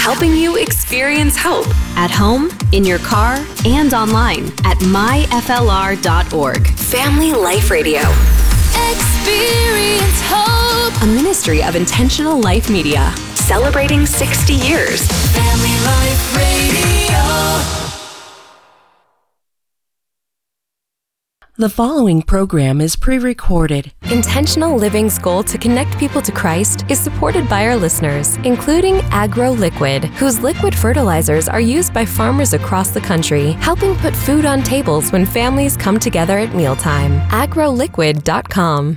helping you experience hope at home, in your car, and online at myflr.org. Family Life Radio. Experience hope. A ministry of Intentional Life Media. Celebrating 60 years. Family Life Radio. The following program is pre-recorded. Intentional Living's goal to connect people to Christ is supported by our listeners, including Agro Liquid, whose liquid fertilizers are used by farmers across the country, helping put food on tables when families come together at mealtime. agroliquid.com.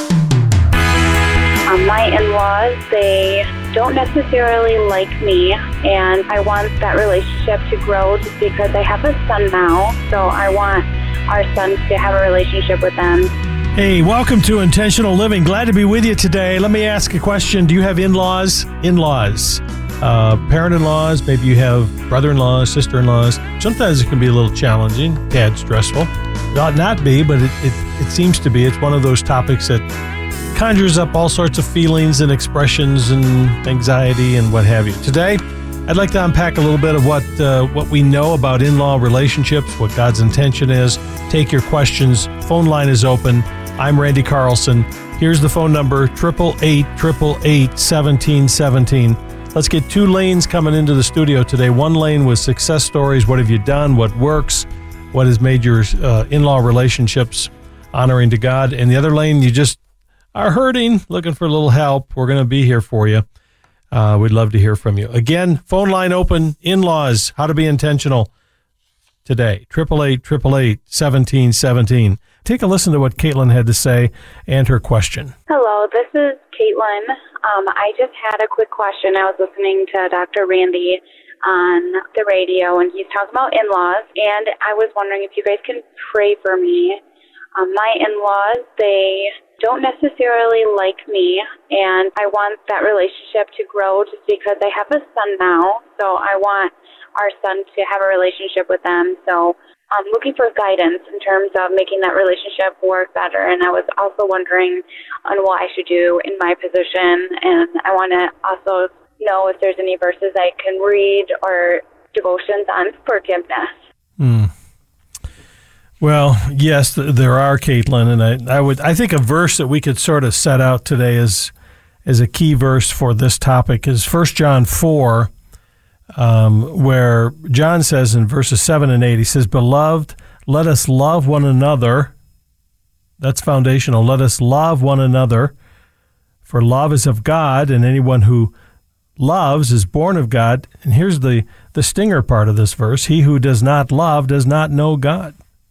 My in-laws, they don't necessarily like me, and I want that relationship to grow just because I have a son now, so I want our sons to have a relationship with them. Hey, welcome to Intentional Living. Glad to be with you today. Let me ask a question. Do you have in-laws? In-laws. Parent-in-laws. Maybe you have brother-in-laws, sister-in-laws. Sometimes it can be a little challenging, tad stressful. It ought not be, but it seems to be. It's one of those topics that conjures up all sorts of feelings and expressions and anxiety and what have you. Today, I'd like to unpack a little bit of what we know about in-law relationships, what God's intention is. Take your questions. Phone line is open. I'm Randy Carlson. Here's the phone number, 888-888-1717. Let's get two lanes coming into the studio today. One lane with success stories. What have you done? What works? What has made your in-law relationships honoring to God? And the other lane, you just are hurting, looking for a little help. We're going to be here for you. We'd love to hear from you. Again, phone line open, in-laws, how to be intentional today. 888-888-1717. Take a listen to what Caitlin had to say and her question. Hello, this is Caitlin. I just had a quick question. I was listening to Dr. Randy on the radio, and he's talking about in-laws, and I was wondering if you guys can pray for me. My in-laws, they don't necessarily like me, and I want that relationship to grow just because I have a son now, so I want our son to have a relationship with them. So I'm looking for guidance in terms of making that relationship work better, and I was also wondering on what I should do in my position, and I want to also know if there's any verses I can read or devotions on forgiveness. Well, yes, there are, Caitlin, and I think a verse that we could sort of set out today as a key verse for this topic is 1 John 4, where John says in verses 7 and 8, he says, "Beloved, let us love one another." That's foundational. Let us love one another, for love is of God, and anyone who loves is born of God. And here's the stinger part of this verse: he who does not love does not know God.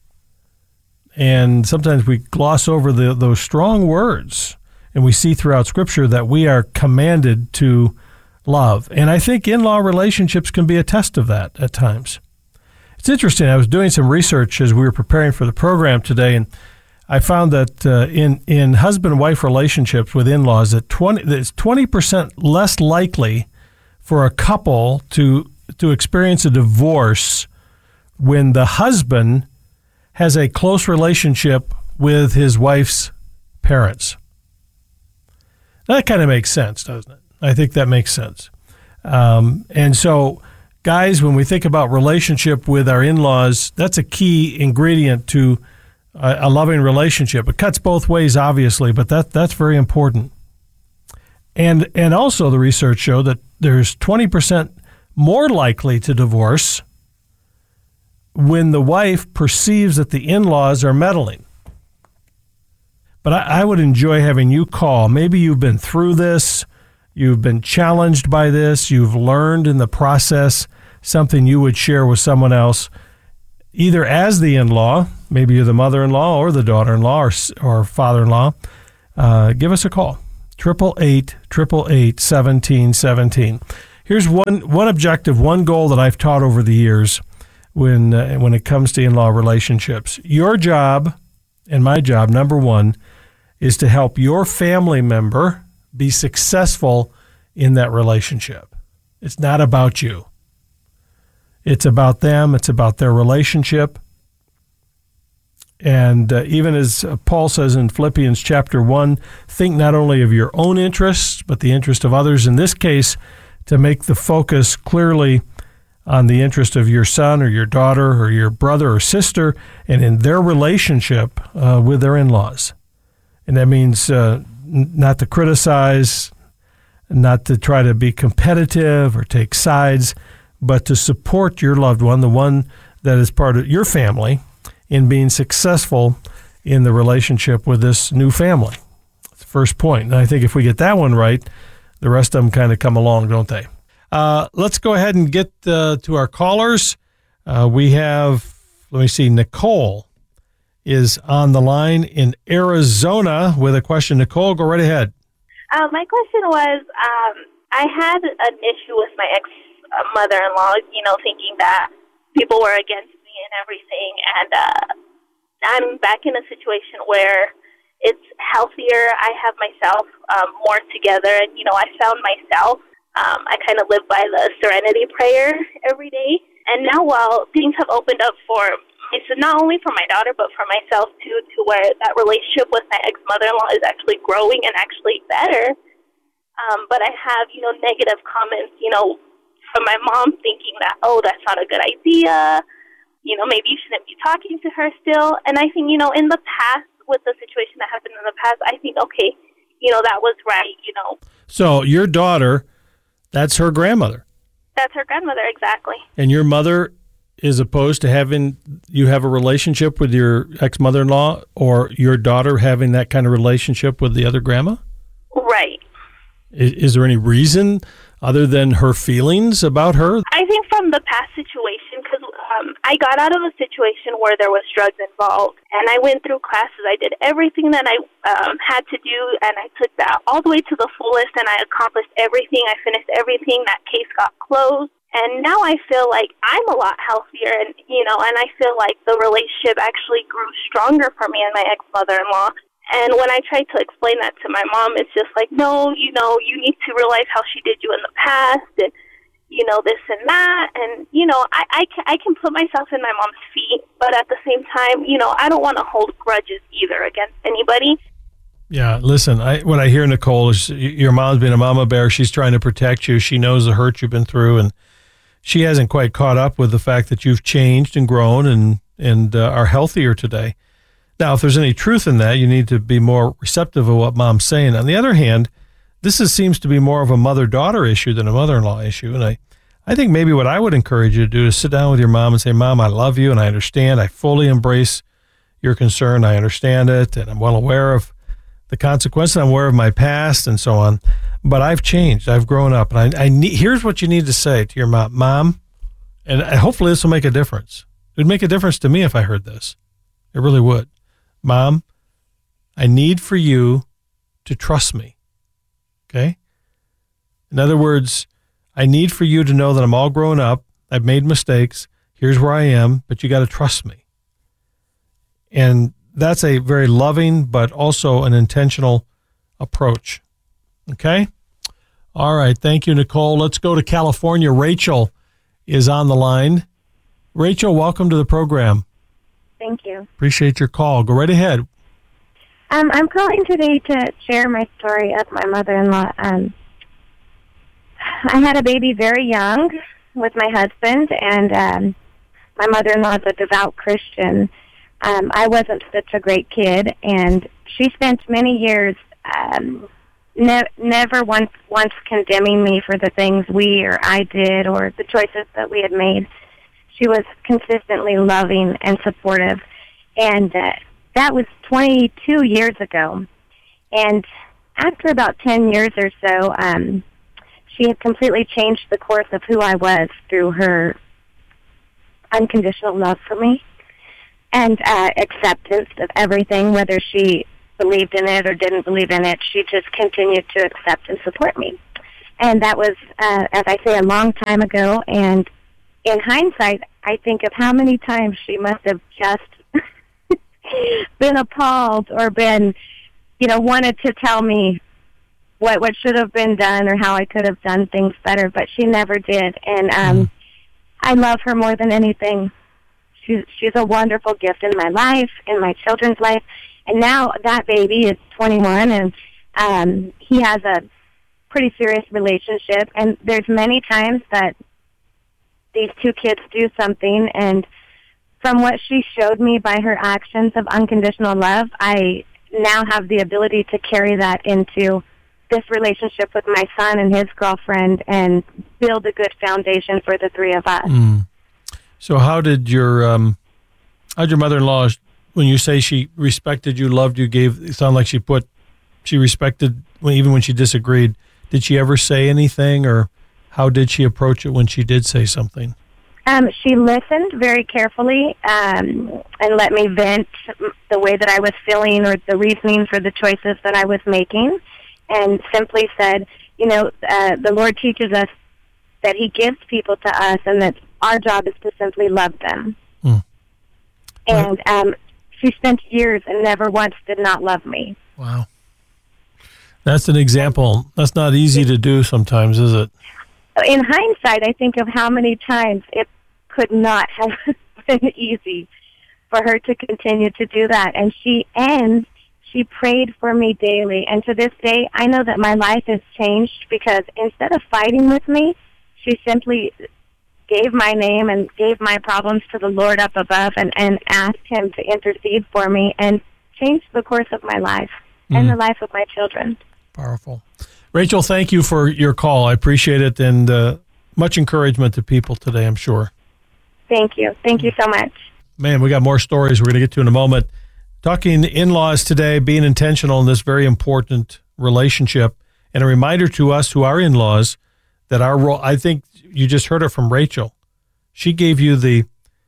And sometimes we gloss over those strong words, and we see throughout Scripture that we are commanded to love. And I think in-law relationships can be a test of that at times. It's interesting. I was doing some research as we were preparing for the program today, and I found that in husband-wife relationships with in-laws, it's 20% less likely for a couple to experience a divorce when the husband has a close relationship with his wife's parents. That kind of makes sense, doesn't it? I think that makes sense. And so, guys, when we think about relationship with our in-laws, that's a key ingredient to a loving relationship. It cuts both ways, obviously, but that's very important. And also the research showed that there's 20% more likely to divorce when the wife perceives that the in-laws are meddling. But I would enjoy having you call. Maybe you've been through this, you've been challenged by this, you've learned in the process something you would share with someone else, either as the in-law, maybe you're the mother-in-law or the daughter-in-law or father-in-law. Give us a call, 888-888-1717. Here's one objective, one goal that I've taught over the years when it comes to in-law relationships. Your job and my job, number one, is to help your family member be successful in that relationship. It's not about you. It's about them. It's about their relationship. And even as Paul says in Philippians chapter 1, think not only of your own interests, but the interest of others. In this case, to make the focus clearly on the interest of your son or your daughter or your brother or sister and in their relationship with their in-laws. And that means not to criticize, not to try to be competitive or take sides, but to support your loved one, the one that is part of your family, in being successful in the relationship with this new family. That's the first point. And I think if we get that one right, the rest of them kind of come along, don't they? Let's go ahead and get to our callers. We have, Nicole is on the line in Arizona with a question. Nicole, go right ahead. My question was, I had an issue with my ex-mother-in-law, thinking that people were against me and everything, and I'm back in a situation where it's healthier. I have myself more together, and, I found myself. I kind of live by the Serenity Prayer every day, and now while things have opened up for not only for my daughter, but for myself, too, to where that relationship with my ex-mother-in-law is actually growing and actually better. But I have, negative comments, from my mom thinking that, oh, that's not a good idea. Maybe you shouldn't be talking to her still. And I think, in the past, with the situation that happened in the past, I think, okay, that was right, So your daughter, that's her grandmother. That's her grandmother, exactly. And your mother is opposed to having you have a relationship with your ex-mother-in-law, or your daughter having that kind of relationship with the other grandma? Right. Is there any reason other than her feelings about her? I think from the past situation, because I got out of a situation where there was drugs involved, and I went through classes. I did everything that I had to do, and I took that all the way to the fullest, and I accomplished everything. I finished everything. That case got closed. And now I feel like I'm a lot healthier, and, and I feel like the relationship actually grew stronger for me and my ex-mother-in-law. And when I tried to explain that to my mom, it's just like, no, you need to realize how she did you in the past, and, this and that. And, I can put myself in my mom's feet, but at the same time, I don't want to hold grudges either against anybody. Yeah, listen, what I hear, Nicole, is your mom's been a mama bear. She's trying to protect you. She knows the hurt you've been through, and she hasn't quite caught up with the fact that you've changed and grown and are healthier today. Now, if there's any truth in that, you need to be more receptive of what mom's saying. On the other hand, this seems to be more of a mother-daughter issue than a mother-in-law issue. And I think maybe what I would encourage you to do is sit down with your mom and say, Mom, I love you and I understand. I fully embrace your concern. I understand it, and I'm well aware of the consequences. I'm aware of my past and so on. But I've changed. I've grown up. And here's what you need to say to your mom. Mom, and hopefully this will make a difference. It would make a difference to me if I heard this. It really would. Mom, I need for you to trust me. Okay? In other words, I need for you to know that I'm all grown up. I've made mistakes. Here's where I am, but you got to trust me. And that's a very loving, but also an intentional approach. Okay? All right. Thank you, Nicole. Let's go to California. Rachel is on the line. Rachel, welcome to the program. Thank you. Appreciate your call. Go right ahead. I'm calling today to share my story of my mother-in-law. I had a baby very young with my husband, and my mother-in-law is a devout Christian. I wasn't such a great kid, and she spent many years never once condemning me for the things we or I did or the choices that we had made. She was consistently loving and supportive, and that was 22 years ago. And after about 10 years or so, she had completely changed the course of who I was through her unconditional love for me and acceptance of everything, whether she believed in it or didn't believe in it. She just continued to accept and support me. And that was, as I say, a long time ago. And in hindsight, I think of how many times she must have just been appalled or been, wanted to tell me what should have been done or how I could have done things better, but she never did. And I love her more than anything. She's a wonderful gift in my life, in my children's life. And now that baby is 21, and he has a pretty serious relationship, and there's many times that these two kids do something, and from what she showed me by her actions of unconditional love, I now have the ability to carry that into this relationship with my son and his girlfriend and build a good foundation for the three of us. So how did your mother-in-law, when you say she respected you, loved you, it sounded like she respected even when she disagreed. Did she ever say anything, or how did she approach it when she did say something? She listened very carefully and let me vent the way that I was feeling or the reasoning for the choices that I was making, and simply said, the Lord teaches us that he gives people to us and that our job is to simply love them. And she spent years and never once did not love me. Wow. That's an example. That's not easy to do sometimes, is it? In hindsight, I think of how many times it could not have been easy for her to continue to do that. And she prayed for me daily. And to this day, I know that my life has changed because instead of fighting with me, she simply gave my name and gave my problems to the Lord up above and asked him to intercede for me and changed the course of my life and the life of my children. Powerful. Rachel, thank you for your call. I appreciate it, and much encouragement to people today, I'm sure. Thank you. Thank you so much. Man, we got more stories we're going to get to in a moment. Talking in-laws today, being intentional in this very important relationship, and a reminder to us who are in-laws that our role, I think you just heard it from Rachel. She gave you the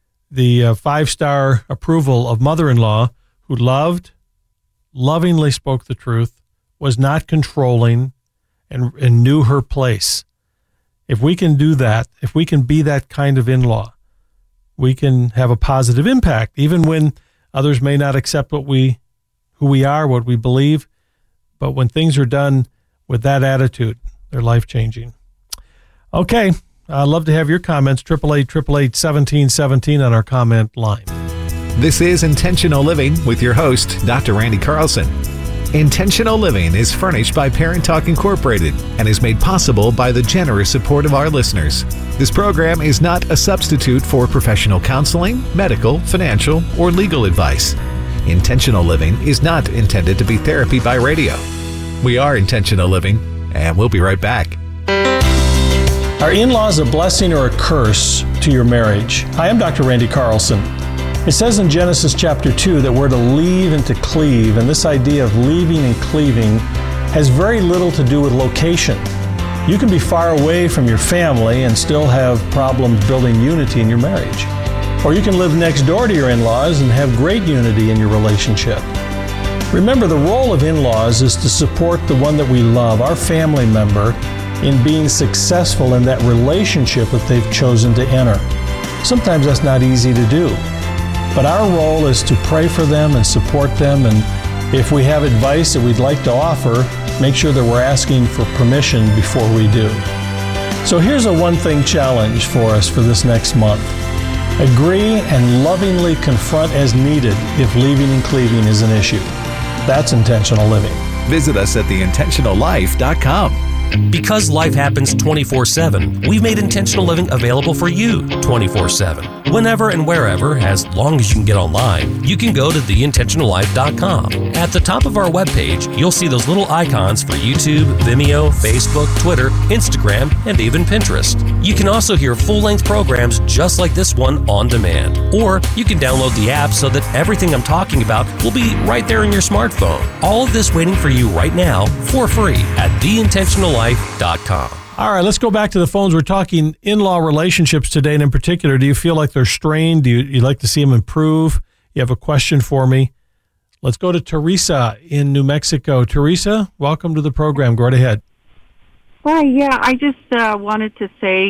5-star approval of mother-in-law who lovingly spoke the truth, was not controlling, and knew her place. If we can do that, if we can be that kind of in-law, we can have a positive impact, even when others may not accept who we are, what we believe. But when things are done with that attitude, they're life-changing. Okay, I'd love to have your comments, 888-888-1717 on our comment line. This is Intentional Living with your host, Dr. Randy Carlson. Intentional Living is furnished by Parent Talk Incorporated and is made possible by the generous support of our listeners. This program is not a substitute for professional counseling, medical, financial, or legal advice. Intentional Living is not intended to be therapy by radio. We are Intentional Living, and we'll be right back. Are in-laws a blessing or a curse to your marriage? Hi, I'm Dr. Randy Carlson. It says in Genesis chapter 2 that we're to leave and to cleave, and this idea of leaving and cleaving has very little to do with location. You can be far away from your family and still have problems building unity in your marriage. Or you can live next door to your in-laws and have great unity in your relationship. Remember, the role of in-laws is to support the one that we love, our family member, in being successful in that relationship that they've chosen to enter. Sometimes that's not easy to do. But our role is to pray for them and support them, and if we have advice that we'd like to offer, make sure that we're asking for permission before we do. So here's a one-thing challenge for us for this next month. Agree and lovingly confront as needed if leaving and cleaving is an issue. That's intentional living. Visit us at theintentionallife.com. Because life happens 24/7, we've made Intentional Living available for you 24/7. Whenever and wherever, as long as you can get online, you can go to theintentionallife.com. At the top of our webpage, you'll see those little icons for YouTube, Vimeo, Facebook, Twitter, Instagram, and even Pinterest. You can also hear full-length programs just like this one on demand. Or you can download the app so that everything I'm talking about will be right there in your smartphone. All of this waiting for you right now for free at theintentionallife.com. All right, let's go back to the phones. We're talking in-law relationships today, and in particular, do you feel like they're strained? Do you like to see them improve? You have a question for me? Let's go to Teresa in New Mexico. Teresa, welcome to the program. Go right ahead. Well, yeah, I just wanted to say,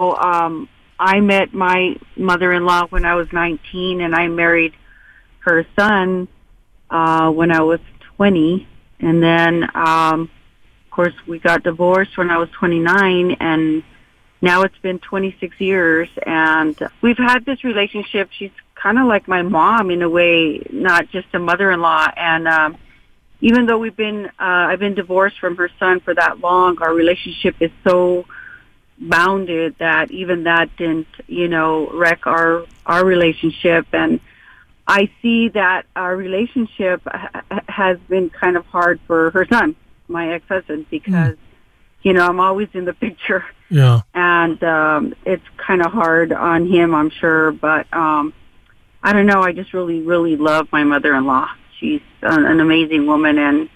I met my mother-in-law when I was 19, and I married her son when I was 20, and then of course, we got divorced when I was 29, and now it's been 26 years, and we've had this relationship. She's kind of like my mom in a way, not just a mother-in-law, and even though I've been divorced from her son for that long, our relationship is so bounded that even that didn't, wreck our relationship. And I see that our relationship has been kind of hard for her son, my ex-husband, because, I'm always in the picture. Yeah. And it's kind of hard on him, I'm sure. But I don't know. I just really, really love my mother-in-law. She's an amazing woman, and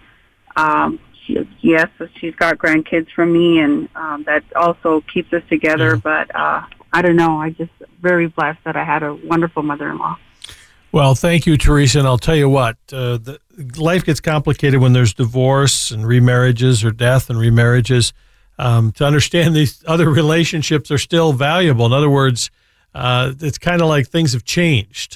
she's got grandkids from me, and that also keeps us together. Yeah. But I don't know. I'm just very blessed that I had a wonderful mother-in-law. Well, thank you, Teresa. And I'll tell you what, life gets complicated when there's divorce and remarriages or death and remarriages. To understand these other relationships are still valuable. In other words, it's kind of like things have changed.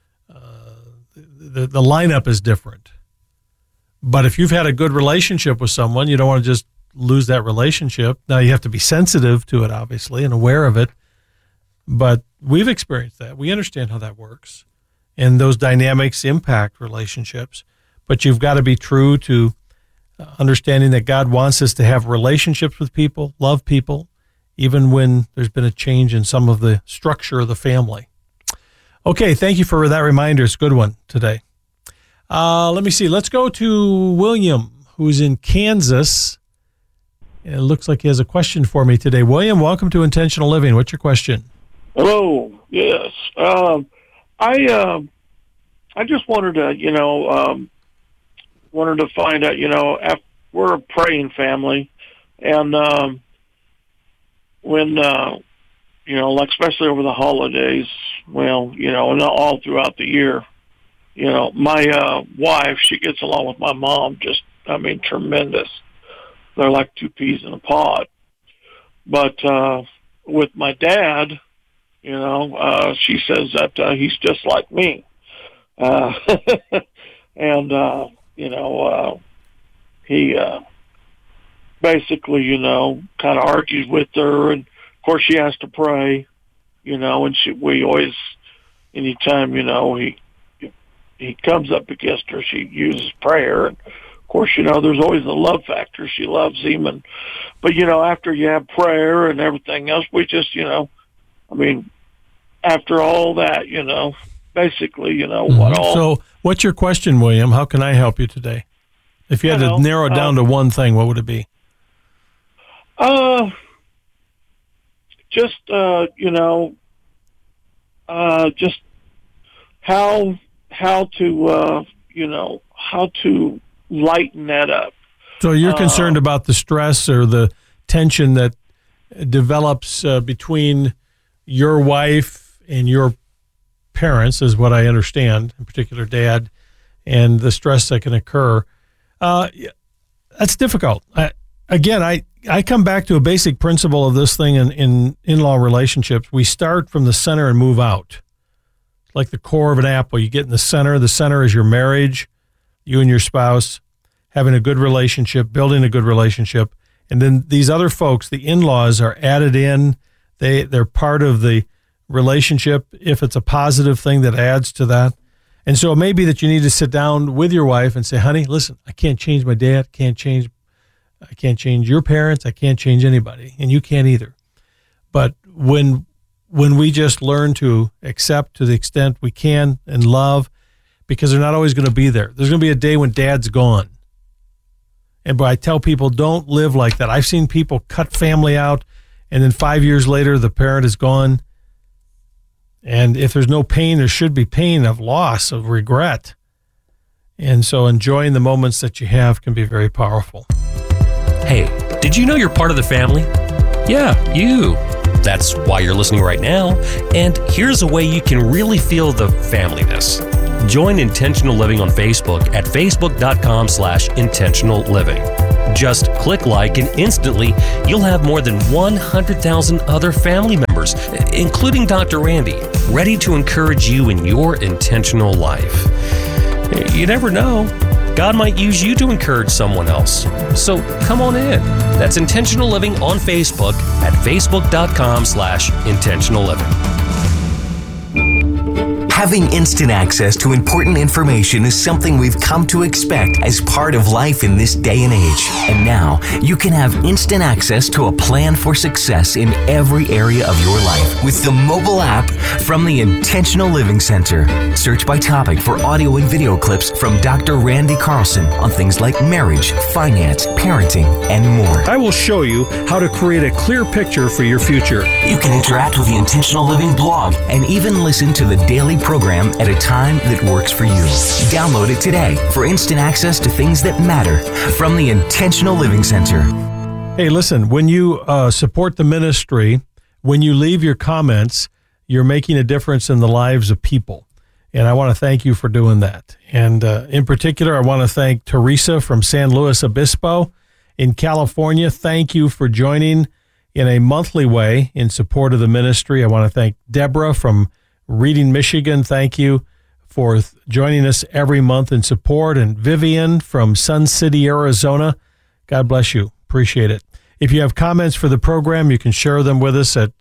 The lineup is different. But if you've had a good relationship with someone, you don't want to just lose that relationship. Now, you have to be sensitive to it, obviously, and aware of it. But we've experienced that. We understand how that works. And those dynamics impact relationships. But you've got to be true to understanding that God wants us to have relationships with people, love people, even when there's been a change in some of the structure of the family. Okay, thank you for that reminder. It's a good one today. Let me see. Let's go to William, who's in Kansas. It looks like he has a question for me today. William, welcome to Intentional Living. What's your question? Hello. Yes. I just wanted to, wanted to find out, we're a praying family, and when, like especially over the holidays, and all throughout the year, my wife, she gets along with my mom tremendous. They're like two peas in a pod. But with my dad, she says that he's just like me. And, he basically, kind of argues with her. And, of course, she has to pray, and we always, anytime, he comes up against her, she uses prayer. And, of course, there's always the love factor. She loves him. But, after you have prayer and everything else, we just, after all that, basically, what all. So what's your question, William? How can I help you today? If you had to narrow it down to one thing, what would it be? Just how to lighten that up. So you're concerned about the stress or the tension that develops between your wife and your parents, is what I understand, in particular dad, and the stress that can occur. That's difficult. I come back to a basic principle of this thing in in-law relationships. We start from the center and move out. Like the core of an apple, you get in the center. The center is your marriage, you and your spouse, having a good relationship, building a good relationship. And then these other folks, the in-laws, are added in. They're part of the relationship if it's a positive thing that adds to that. And so it may be that you need to sit down with your wife and say, honey, listen, I can't change my dad, I can't change your parents, I can't change anybody, and you can't either. But when we just learn to accept to the extent we can and love, because they're not always going to be there. There's going to be a day when dad's gone. And I tell people, don't live like that. I've seen people cut family out, and then 5 years later, the parent is gone. And if there's no pain, there should be pain of loss, of regret. And so enjoying the moments that you have can be very powerful. Hey, did you know you're part of the family? Yeah, you. That's why you're listening right now. And here's a way you can really feel the familyness. Join Intentional Living on Facebook at facebook.com/intentional living. Just click like and instantly you'll have more than 100,000 other family members, including Dr. Randy, ready to encourage you in your intentional life. You never know. God might use you to encourage someone else. So come on in. That's Intentional Living on Facebook at facebook.com/intentional living. Having instant access to important information is something we've come to expect as part of life in this day and age. And now, you can have instant access to a plan for success in every area of your life with the mobile app from the Intentional Living Center. Search by topic for audio and video clips from Dr. Randy Carlson on things like marriage, finance, parenting, and more. I will show you how to create a clear picture for your future. You can interact with the Intentional Living blog and even listen to the daily program at a time that works for you. Download it today for instant access to things that matter from the Intentional Living Center. Hey, listen, when you support the ministry, when you leave your comments, you're making a difference in the lives of people. And I want to thank you for doing that. And in particular, I want to thank Teresa from San Luis Obispo in California. Thank you for joining in a monthly way in support of the ministry. I want to thank Deborah from Reading, Michigan. Thank you for joining us every month in support. And Vivian from Sun City, Arizona. God bless you. Appreciate it. If you have comments for the program, you can share them with us at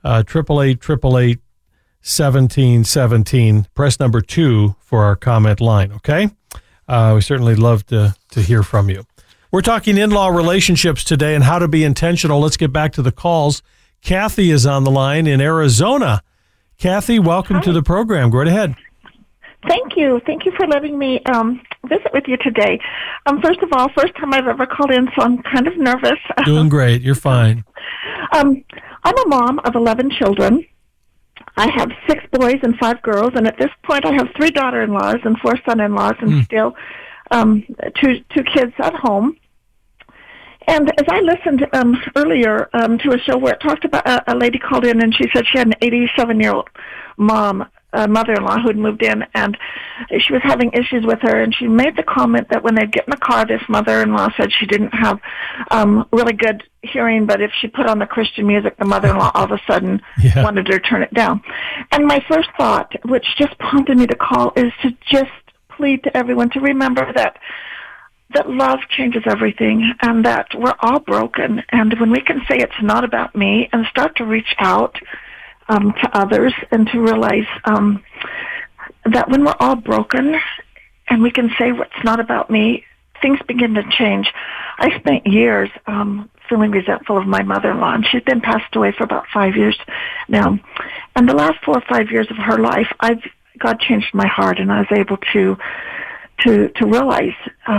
888-888-1717. Press number 2 for our comment line, okay? We certainly love to hear from you. We're talking in-law relationships today and how to be intentional. Let's get back to the calls. Kathy is on the line in Arizona. Kathy, welcome to the program. Go right ahead. Thank you. Thank you for letting me visit with you today. First of all, first time I've ever called in, so I'm kind of nervous. Doing great. You're fine. I'm a mom of 11 children. I have 6 boys and 5 girls, and at this point I have 3 daughter-in-laws and 4 son-in-laws, and still 2 kids at home. And as I listened earlier to a show where it talked about a lady called in, and she said she had an 87-year-old mother-in-law who'd moved in, and she was having issues with her, and she made the comment that when they'd get in the car, this mother-in-law said she didn't have really good hearing, but if she put on the Christian music, the mother-in-law all of a sudden wanted her to turn it down. And my first thought, which just prompted me to call, is to just plead to everyone to remember that love changes everything, and that we're all broken. And when we can say it's not about me and start to reach out to others and to realize that when we're all broken and we can say it's not about me, things begin to change. I spent years feeling resentful of my mother-in-law, and she's been passed away for about 5 years now. And the last 4 or 5 years of her life, God changed my heart, and I was able to realize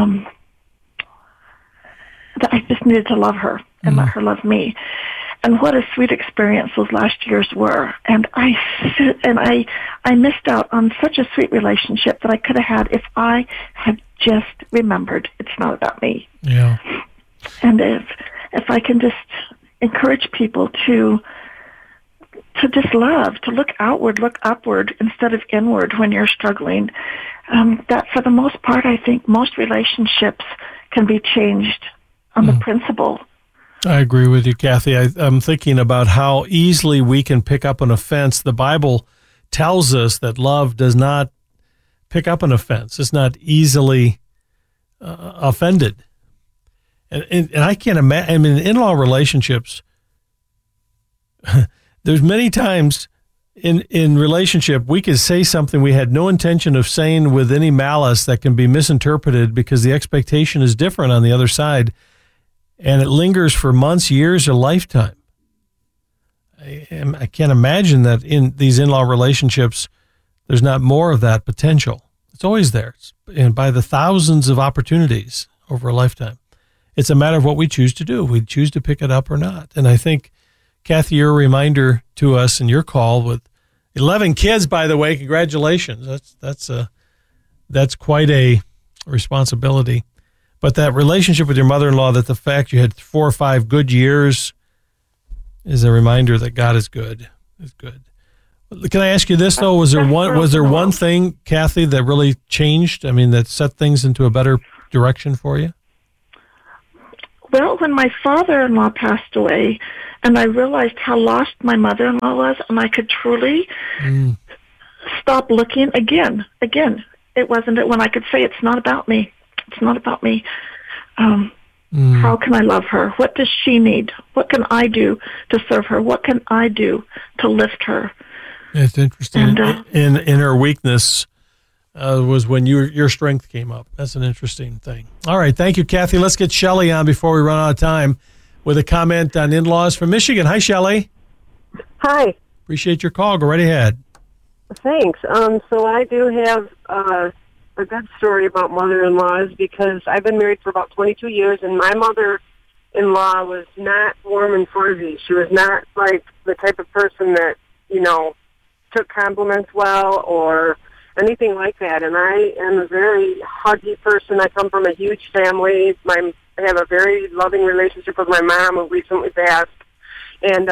that I just needed to love her and let her love me. And what a sweet experience those last years were. And I missed out on such a sweet relationship that I could have had if I had just remembered it's not about me. Yeah. And if I can just encourage people to just love, to look outward, look upward instead of inward when you're struggling, that for the most part, I think most relationships can be changed on the principle. I agree with you, Kathy. I'm thinking about how easily we can pick up an offense. The Bible tells us that love does not pick up an offense. It's not easily offended. And I can't imagine, I mean, in-law relationships, there's many times in relationship we could say something we had no intention of saying with any malice that can be misinterpreted because the expectation is different on the other side. And it lingers for months, years, a lifetime. I can't imagine that in these in-law relationships, there's not more of that potential. It's always there. And by the thousands of opportunities over a lifetime. It's a matter of what we choose to do. We choose to pick it up or not. And I think, Kathy, your reminder to us in your call with 11 kids, by the way, congratulations. That's quite a responsibility. But that relationship with your mother-in-law, that the fact you had 4 or 5 good years is a reminder that God is good. Is good. Can I ask you this though? Was there one thing, Kathy, that really changed? I mean, that set things into a better direction for you? Well, when my father-in-law passed away, and I realized how lost my mother-in-law was, and I could truly stop looking again. It wasn't when I could say it's not about me. It's not about me. How can I love her? What does she need? What can I do to serve her? What can I do to lift her? It's interesting. And, in her weakness was when your strength came up. That's an interesting thing. All right. Thank you, Kathy. Let's get Shelley on before we run out of time with a comment on in-laws from Michigan. Hi, Shelley. Hi. Appreciate your call. Go right ahead. Thanks. So I do have a good story about mother-in-laws because I've been married for about 22 years, and my mother-in-law was not warm and fuzzy. She was not like the type of person that, took compliments well or anything like that. And I am a very huggy person. I come from a huge family. I have a very loving relationship with my mom who recently passed. And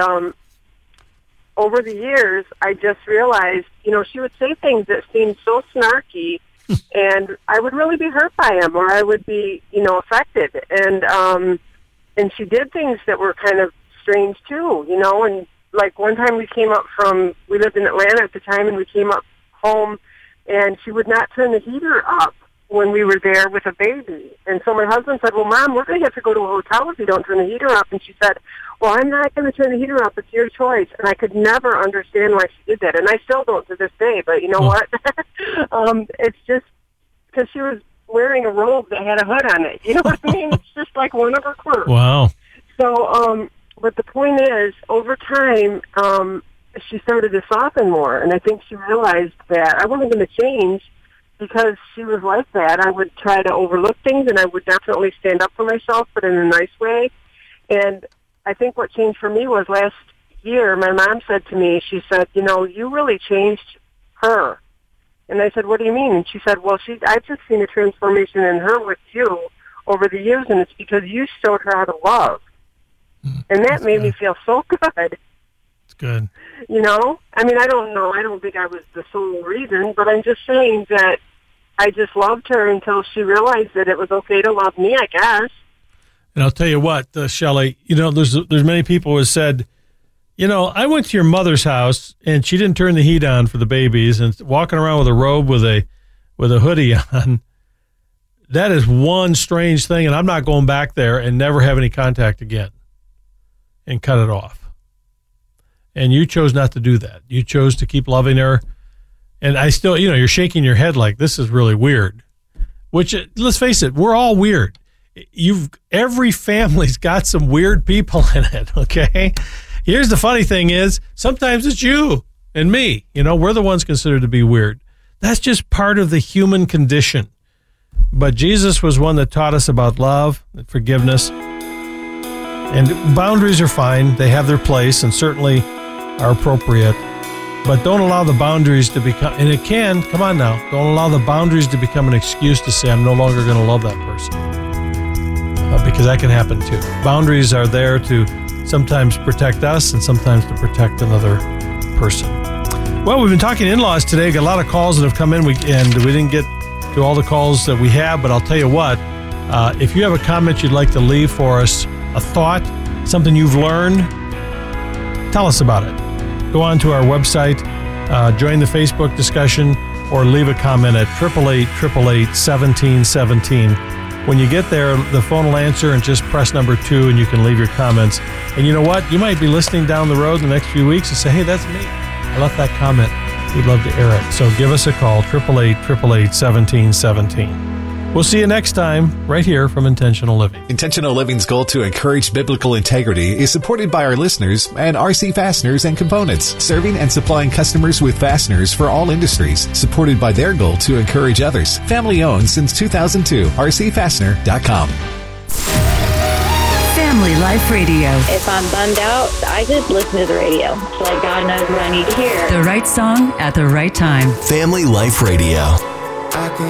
over the years, I just realized, she would say things that seemed so snarky, and I would really be hurt by them, or I would be, affected. And she did things that were kind of strange too, and like one time we lived in Atlanta at the time, and we came up home, and she would not turn the heater up when we were there with a baby. And so my husband said, well, Mom, we're going to have to go to a hotel if you don't turn the heater up. And she said, well, I'm not going to turn the heater up. It's your choice. And I could never understand why she did that. And I still don't to this day. But you know what? It's just because she was wearing a robe that had a hood on it. You know what I mean? It's just like one of her quirks. Wow. So, but the point is, over time, she started to soften more. And I think she realized that I wasn't going to change because she was like that. I would try to overlook things, and I would definitely stand up for myself, but in a nice way. And I think what changed for me was last year, my mom said to me, she said, you really changed her. And I said, what do you mean? And she said, well, I've just seen a transformation in her with you over the years, and it's because you showed her how to love. And that made me feel so good. It's good. I mean, I don't know. I don't think I was the sole reason, but I'm just saying that I just loved her until she realized that it was okay to love me, I guess. And I'll tell you what, Shelley, there's many people who have said, I went to your mother's house and she didn't turn the heat on for the babies and walking around with a robe with a hoodie on. That is one strange thing, and I'm not going back there and never have any contact again and cut it off. And you chose not to do that. You chose to keep loving her. And I still, you're shaking your head like this is really weird. Which, let's face it, we're all weird. Every family's got some weird people in it, okay? Here's the funny thing is, sometimes it's you and me. We're the ones considered to be weird. That's just part of the human condition. But Jesus was one that taught us about love and forgiveness. And boundaries are fine. They have their place and certainly are appropriate. But don't allow the boundaries to become, and it can, come on now, don't allow the boundaries to become an excuse to say I'm no longer going to love that person. Because that can happen too. Boundaries are there to sometimes protect us and sometimes to protect another person. Well, we've been talking in-laws today. Got a lot of calls that have come in, and we didn't get to all the calls that we have, but I'll tell you what, if you have a comment you'd like to leave for us, a thought, something you've learned, tell us about it. Go on to our website, join the Facebook discussion, or leave a comment at 888-888-1717. When you get there, the phone will answer and just press number 2 and you can leave your comments. And you know what? You might be listening down the road in the next few weeks and say, hey, that's me. I left that comment. We'd love to air it. So give us a call, 888-888-1717. We'll see you next time right here from Intentional Living. Intentional Living's goal to encourage biblical integrity is supported by our listeners and RC Fasteners and Components, serving and supplying customers with fasteners for all industries, supported by their goal to encourage others. Family owned since 2002, rcfastener.com. Family Life Radio. If I'm bummed out, I just listen to the radio. It's like God knows what I need to hear. The right song at the right time. Family Life Radio.